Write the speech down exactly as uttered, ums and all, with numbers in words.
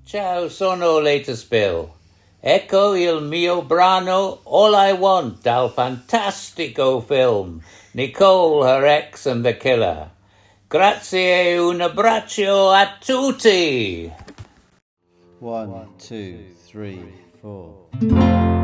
Ciao, sono latest Bill. Ecco il mio brano All I Want dal fantastico film Nicole, Her Ex and the Killer. Grazie e un abbraccio a tutti. One, two, three, four.